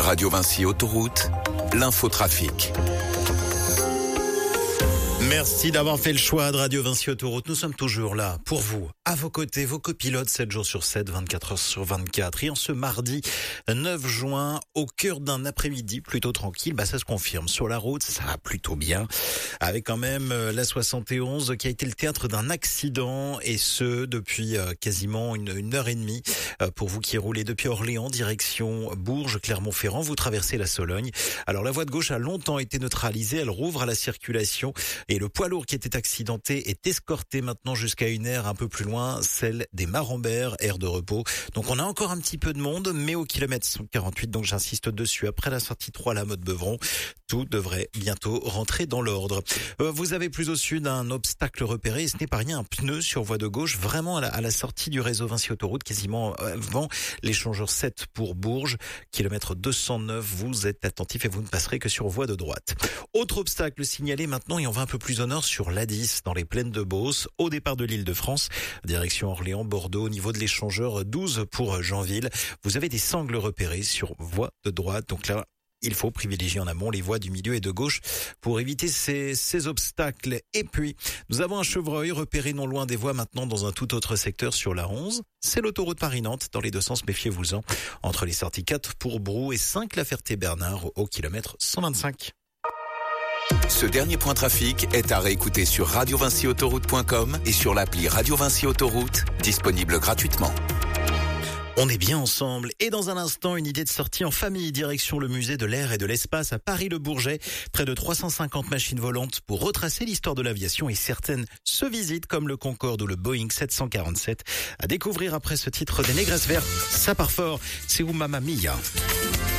Radio Vinci Autoroute, l'infotrafic. Merci d'avoir fait le choix de Radio Vinci Autoroute. Nous sommes toujours là pour vous, à vos côtés, vos copilotes, 7 jours sur 7, 24 heures sur 24. Et en ce mardi 9 juin, au cœur d'un après-midi plutôt tranquille, ça se confirme. Sur la route, ça va plutôt bien. Avec quand même la 71 qui a été le théâtre d'un accident, et ce, depuis quasiment une heure et demie. Pour vous qui roulez depuis Orléans, direction Bourges, Clermont-Ferrand, vous traversez la Sologne. Alors la voie de gauche a longtemps été neutralisée, elle rouvre à la circulation. Et le poids lourd qui était accidenté est escorté maintenant jusqu'à une aire un peu plus loin, celle des Marambert, aire de repos. Donc on a encore un petit peu de monde, mais au kilomètre 148, donc j'insiste dessus, après la sortie 3 la Motte-Beuvron, tout devrait bientôt rentrer dans l'ordre. Vous avez plus au sud un obstacle repéré, et ce n'est pas rien, un pneu sur voie de gauche, vraiment à la sortie du réseau Vinci Autoroute, quasiment avant l'échangeur 7 pour Bourges, kilomètre 209, vous êtes attentif et vous ne passerez que sur voie de droite. Autre obstacle signalé maintenant, et on va un peu plus au nord sur l'A10, dans les plaines de Beauce, au départ de l'Île-de-France, direction Orléans, Bordeaux, au niveau de l'échangeur 12 pour Janville. Vous avez des sangles repérées sur voie de droite, donc là, il faut privilégier en amont les voies du milieu et de gauche pour éviter ces obstacles. Et puis, nous avons un chevreuil repéré non loin des voies maintenant dans un tout autre secteur sur la 11. C'est l'autoroute Paris-Nantes, dans les deux sens, méfiez-vous-en, entre les sorties 4 pour Brou et 5 La Ferté-Bernard au kilomètre 125. Ce dernier point trafic est à réécouter sur radiovinciautoroute.com et sur l'appli Radio Vinci Autoroute, disponible gratuitement. On est bien ensemble, et dans un instant, une idée de sortie en famille, direction le musée de l'air et de l'espace à Paris-le-Bourget. Près de 350 machines volantes pour retracer l'histoire de l'aviation, et certaines se visitent comme le Concorde ou le Boeing 747. À découvrir après ce titre des Négresses Vertes. Ça part fort, c'est où Mamma Mia.